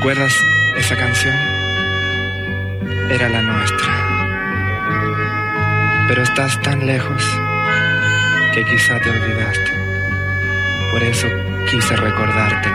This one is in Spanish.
¿Recuerdas esa canción? Era la nuestra. Pero estás tan lejos que quizá te olvidaste. Por eso quise recordarte.